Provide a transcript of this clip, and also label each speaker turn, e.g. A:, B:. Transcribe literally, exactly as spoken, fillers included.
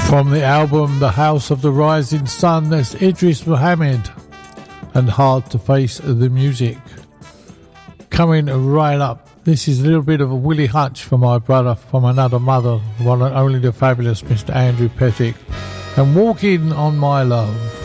A: From the album The House of the Rising Sun, that's Idris Muhammad and Hard to Face the Music. Coming right up, this is a little bit of a Willie Hutch for my brother from another mother, one and only the fabulous Mister Andrew Pettick, and Walking on My Love.